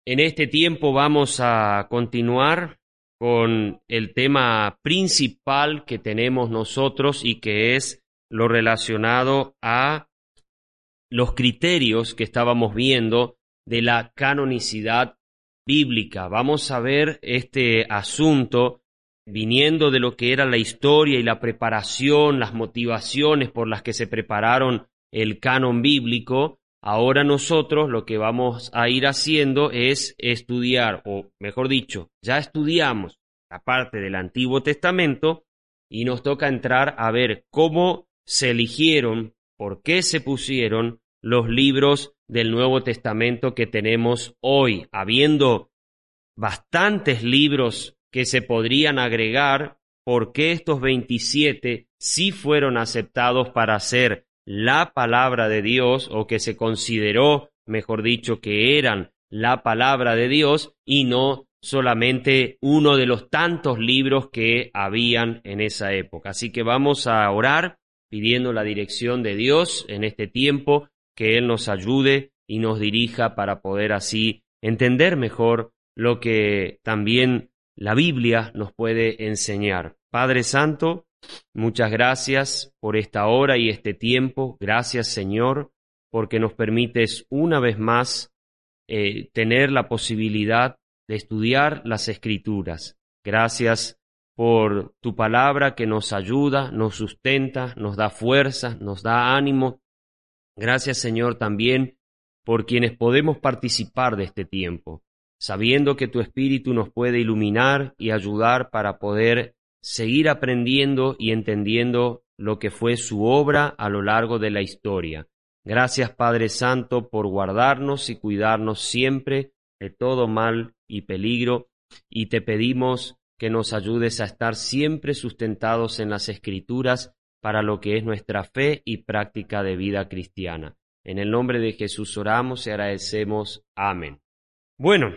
En este tiempo vamos a continuar con el tema principal que tenemos nosotros y que es lo relacionado a los criterios que estábamos viendo de la canonicidad bíblica. Vamos a ver este asunto viniendo de lo que era la historia y la preparación, las motivaciones por las que se prepararon el canon bíblico. Ahora nosotros lo que vamos a ir haciendo es estudiar, o mejor dicho, ya estudiamos la parte del Antiguo Testamento y nos toca entrar a ver cómo se eligieron, por qué se pusieron los libros del Nuevo Testamento que tenemos hoy, habiendo bastantes libros que se podrían agregar, por qué estos 27 sí fueron aceptados para ser la palabra de Dios, o que se consideró, mejor dicho, que eran la palabra de Dios y no solamente uno de los tantos libros que habían en esa época. Así que vamos a orar pidiendo la dirección de Dios en este tiempo, que Él nos ayude y nos dirija para poder así entender mejor lo que también la Biblia nos puede enseñar. Padre Santo, muchas gracias por esta hora y este tiempo. Gracias, Señor, porque nos permites una vez más tener la posibilidad de estudiar las Escrituras. Gracias por tu palabra que nos ayuda, nos sustenta, nos da fuerza, nos da ánimo. Gracias, Señor, también por quienes podemos participar de este tiempo, sabiendo que tu Espíritu nos puede iluminar y ayudar para poder seguir aprendiendo y entendiendo lo que fue su obra a lo largo de la historia. Gracias, Padre Santo, por guardarnos y cuidarnos siempre de todo mal y peligro, y te pedimos que nos ayudes a estar siempre sustentados en las Escrituras para lo que es nuestra fe y práctica de vida cristiana. En el nombre de Jesús oramos y agradecemos. Amén. Bueno,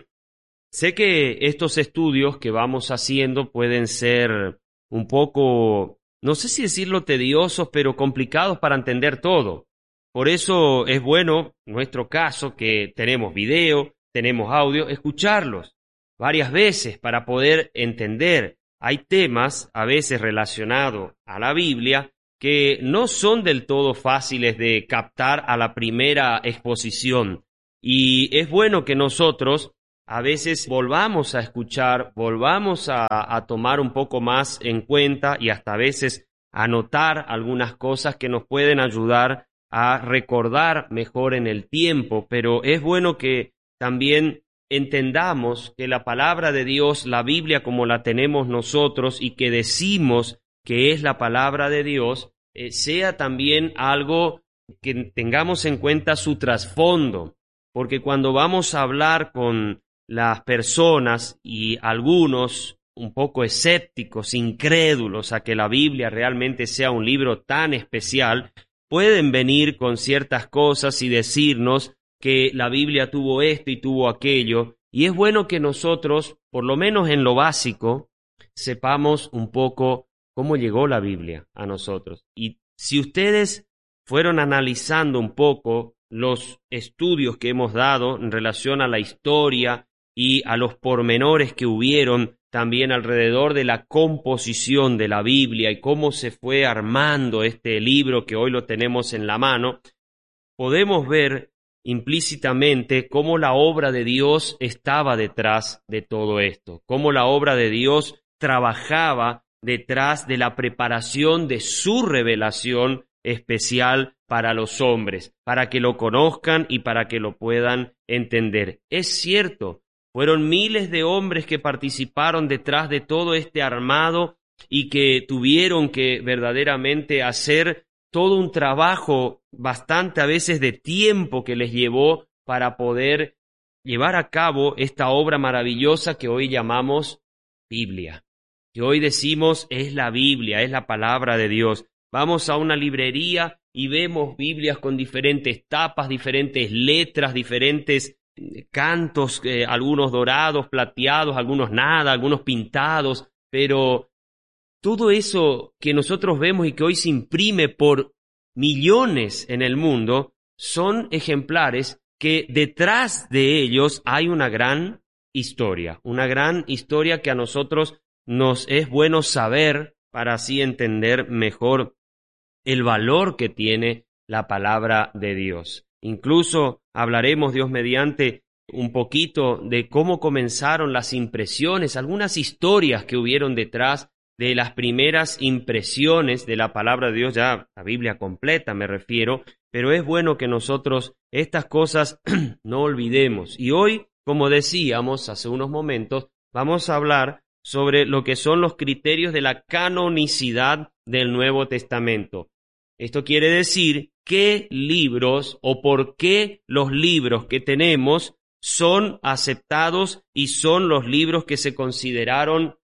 sé que estos estudios que vamos haciendo pueden ser un poco, no sé si decirlo tediosos, pero complicados para entender todo. Por eso es bueno, en nuestro caso, que tenemos video, tenemos audio, escucharlos varias veces para poder entender. Hay temas a veces relacionados a la Biblia que no son del todo fáciles de captar a la primera exposición. Y es bueno que nosotros a veces volvamos a escuchar, volvamos a tomar un poco más en cuenta y hasta a veces anotar algunas cosas que nos pueden ayudar a recordar mejor en el tiempo. Pero es bueno que también entendamos que la palabra de Dios, la Biblia como la tenemos nosotros y que decimos que es la palabra de Dios, sea también algo que tengamos en cuenta su trasfondo, porque cuando vamos a hablar con las personas y algunos un poco escépticos, incrédulos a que la Biblia realmente sea un libro tan especial, pueden venir con ciertas cosas y decirnos que la Biblia tuvo esto y tuvo aquello, y es bueno que nosotros, por lo menos en lo básico, sepamos un poco cómo llegó la Biblia a nosotros. Y si ustedes fueron analizando un poco los estudios que hemos dado en relación a la historia y a los pormenores que hubieron también alrededor de la composición de la Biblia y cómo se fue armando este libro que hoy lo tenemos en la mano, podemos ver implícitamente cómo la obra de Dios estaba detrás de todo esto, cómo la obra de Dios trabajaba detrás de la preparación de su revelación especial para los hombres, para que lo conozcan y para que lo puedan entender. Es cierto, fueron miles de hombres que participaron detrás de todo este armado y que tuvieron que verdaderamente hacer todo un trabajo bastante a veces de tiempo que les llevó para poder llevar a cabo esta obra maravillosa que hoy llamamos Biblia, que hoy decimos es la Biblia, es la palabra de Dios. Vamos a una librería y vemos Biblias con diferentes tapas, diferentes letras, diferentes cantos, algunos dorados, plateados, algunos nada, algunos pintados, pero todo eso que nosotros vemos y que hoy se imprime por millones en el mundo son ejemplares que detrás de ellos hay una gran historia que a nosotros nos es bueno saber para así entender mejor el valor que tiene la palabra de Dios. Incluso hablaremos, Dios mediante, un poquito de cómo comenzaron las impresiones, algunas historias que hubieron detrás de las primeras impresiones de la palabra de Dios, ya la Biblia completa me refiero, pero es bueno que nosotros estas cosas no olvidemos. Y hoy, como decíamos hace unos momentos, vamos a hablar sobre lo que son los criterios de la canonicidad del Nuevo Testamento. Esto quiere decir qué libros o por qué los libros que tenemos son aceptados y son los libros que se consideraron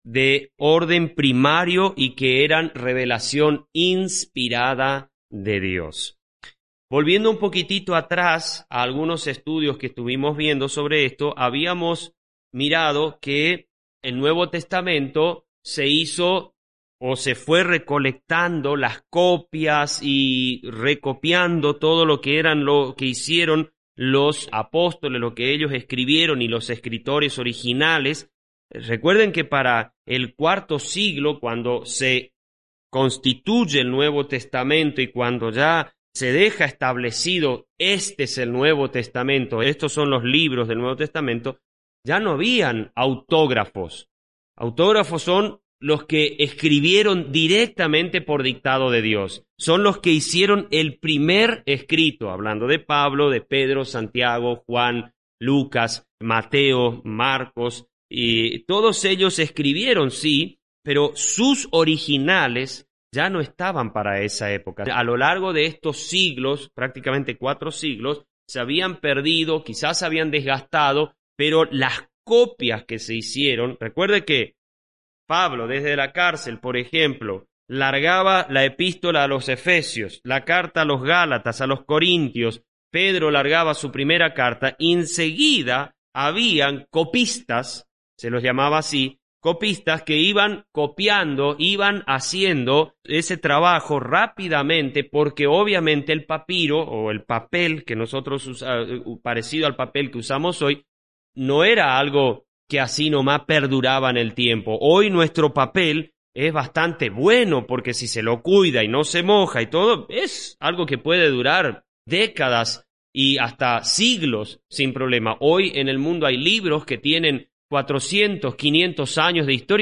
de orden primario y que eran revelación inspirada de Dios. Volviendo un poquitito atrás a algunos estudios que estuvimos viendo sobre esto, habíamos mirado que el Nuevo Testamento se hizo o se fue recolectando las copias y recopiando todo lo que hicieron los apóstoles, lo que ellos escribieron y los escritores originales. Recuerden que para el IV siglo, cuando se constituye el Nuevo Testamento y cuando ya se deja establecido, este es el Nuevo Testamento, estos son los libros del Nuevo Testamento, ya no habían autógrafos. Autógrafos son los que escribieron directamente por dictado de Dios. Son los que hicieron el primer escrito, hablando de Pablo, de Pedro, Santiago, Juan, Lucas, Mateo, Marcos, y todos ellos escribieron, sí, pero sus originales ya no estaban para esa época. A lo largo de estos siglos, prácticamente 4 siglos, se habían perdido, quizás se habían desgastado, pero las copias que se hicieron, recuerde que Pablo, desde la cárcel, por ejemplo, largaba la epístola a los Efesios, la carta a los Gálatas, a los Corintios. Pedro largaba su primera carta y enseguida habían copistas, se los llamaba así, copistas que iban copiando, iban haciendo ese trabajo rápidamente porque obviamente el papiro o el papel que nosotros parecido al papel que usamos hoy, no era algo que así nomás perduraba en el tiempo. Hoy nuestro papel es bastante bueno porque si se lo cuida y no se moja y todo, es algo que puede durar décadas y hasta siglos sin problema. Hoy en el mundo hay libros que tienen 400, 500 años de historia